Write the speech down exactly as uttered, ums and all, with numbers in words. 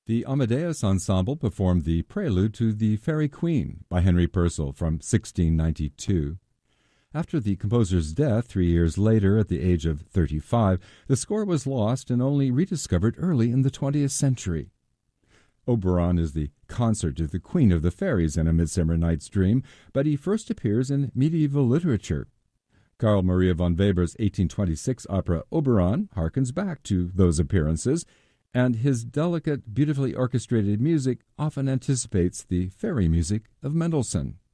The Amadeus Ensemble performed the prelude to The Faerie Queene by Henry Purcell from sixteen ninety-two. After the composer's death three years later at the age of thirty-five, the score was lost and only rediscovered early in the twentieth century. Oberon is the consort to the Queen of the Fairies in A Midsummer Night's Dream, but he first appears in medieval literature. Carl Maria von Weber's eighteen twenty-six opera Oberon harkens back to those appearances, and his delicate, beautifully orchestrated music often anticipates the fairy music of Mendelssohn.